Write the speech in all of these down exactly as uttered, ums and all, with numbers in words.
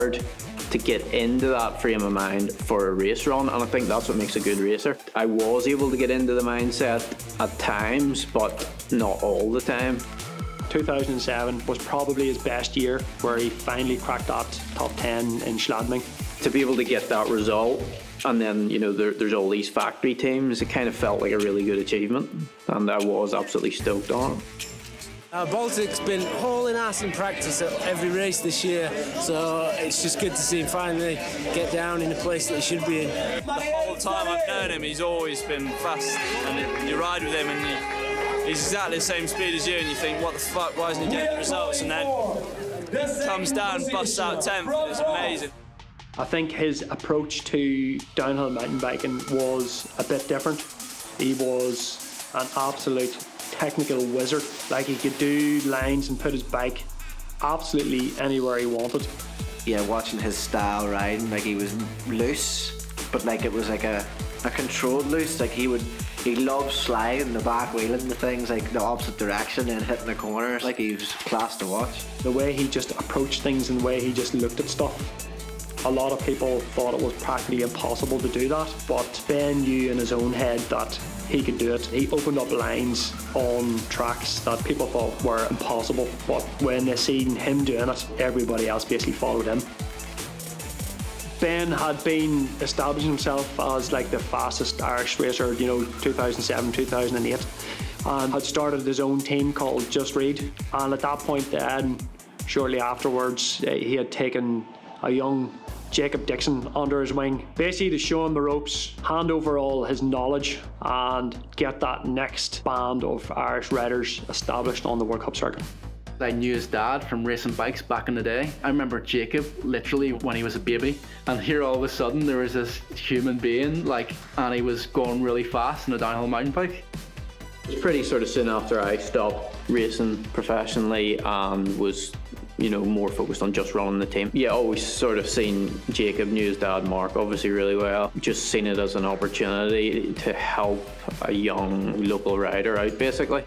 to get into that frame of mind for a race run, and I think that's what makes a good racer. I was able to get into the mindset at times, but not all the time. two thousand seven was probably his best year, where he finally cracked that top ten in Schladming. To be able to get that result, and then, you know, there, there's all these factory teams, it kind of felt like a really good achievement, and I was absolutely stoked on it. Uh, Baltic's been hauling ass in practice at every race this year, so it's just good to see him finally get down in the place that he should be in. The whole time I've known him, he's always been fast, and you ride with him and you, he's exactly the same speed as you, and you think, what the fuck, why isn't he getting the results? And then comes down, busts out tenth, it's amazing. I think his approach to downhill mountain biking was a bit different. He was an absolute technical wizard. Like, he could do lines and put his bike absolutely anywhere he wanted. Yeah, watching his style riding, like, he was loose, but like it was like a, a controlled loose. Like, he would, he loved sliding the back wheel into things like the opposite direction and hitting the corners. Like, he was class to watch. The way he just approached things and the way he just looked at stuff. A lot of people thought it was practically impossible to do that, but Ben knew in his own head that he could do it. He opened up lines on tracks that people thought were impossible, but when they seen him doing it, everybody else basically followed him. Ben had been establishing himself as like the fastest Irish racer, you know, two thousand seven, two thousand eight, and had started his own team called Just Read. And at that point then, shortly afterwards, he had taken a young Jacob Dixon under his wing, basically to show him the ropes, hand over all his knowledge and get that next band of Irish riders established on the World Cup circuit. I knew his dad from racing bikes back in the day. I remember Jacob literally when he was a baby, and here all of a sudden there was this human being, like, and he was going really fast on a downhill mountain bike. It was pretty sort of soon after I stopped racing professionally and was, you know, more focused on just running the team. Yeah, always sort of seen Jacob, knew his dad Mark obviously really well. Just seen it as an opportunity to help a young local rider out, basically.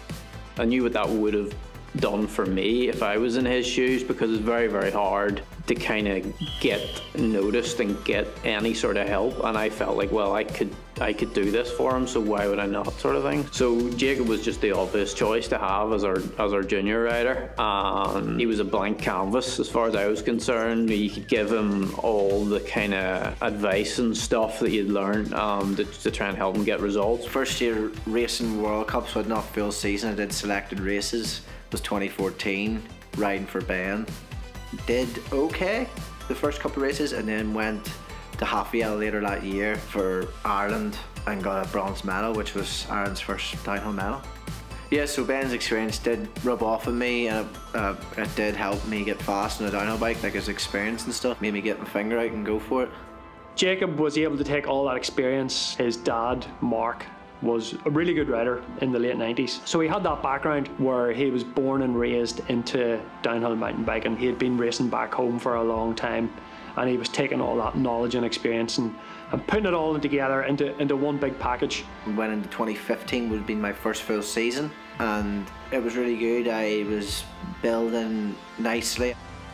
I knew what that would have done for me if I was in his shoes, because it's very, very hard to kind of get noticed and get any sort of help, and I felt like, well, I could I could do this for him, so why would I not, sort of thing. So Jacob was just the obvious choice to have as our as our junior rider, and he was a blank canvas as far as I was concerned. You could give him all the kind of advice and stuff that you'd learn um, to, to try and help him get results. First year racing World Cups, so not full season. I did selected races. It was twenty fourteen, riding for Ben. Did okay the first couple of races, and then went to Hafjell later that year for Ireland and got a bronze medal, which was Ireland's first downhill medal. Yeah, so Ben's experience did rub off on me, and it, uh, it did help me get fast on a downhill bike. Like, his experience and stuff made me get my finger out and go for it. Jacob was able to take all that experience. His dad, Mark, was a really good rider in the late nineties. So he had that background where he was born and raised into downhill mountain biking. He had been racing back home for a long time, and he was taking all that knowledge and experience and, and putting it all together into, into one big package. Went into twenty fifteen would have been my first full season, and it was really good. I was building nicely.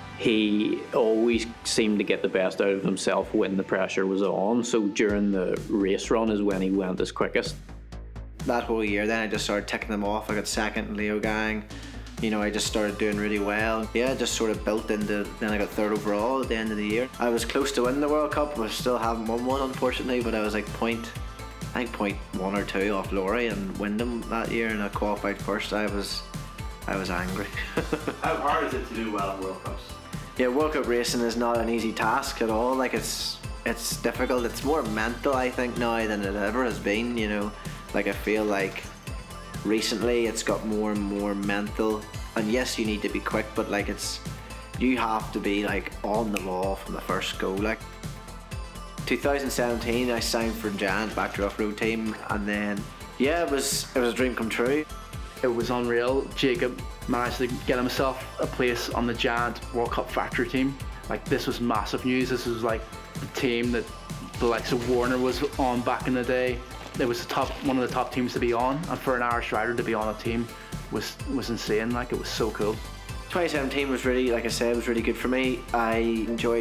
He always seemed to get the best out of himself when the pressure was on, so during the race run is when he went his quickest. That whole year then I just started ticking them off. I got second in Leo Gang. You know, I just started doing really well. Yeah, just sort of built into, then I got third overall at the end of the year. I was close to winning the World Cup, but still haven't won one, unfortunately, but I was like point, I think point one or two off Laurie and Wyndham that year, and I qualified first. I was, I was angry. How hard is it to do well in World Cups? Yeah, World Cup racing is not an easy task at all. Like, it's, it's difficult. It's more mental, I think, now than it ever has been, you know. Like, I feel like recently it's got more and more mental, and yes, you need to be quick, but like, it's, you have to be like on the ball from the first go. Like, two thousand seventeen I signed for Giant back to off-road team, and then yeah, it was it was a dream come true. It was unreal. Jacob managed to get himself a place on the Giant World Cup factory team. Like, this was massive news. This was like the team that the likes of Warner was on back in the day. It was the top, one of the top teams to be on, and for an Irish rider to be on a team was was insane. Like, it was so cool. twenty seventeen was really, like I said, was really good for me. I enjoyed